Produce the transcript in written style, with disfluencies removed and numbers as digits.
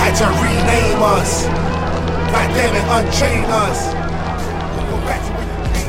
had to rename us. God damn it, unchain us. We'll go back to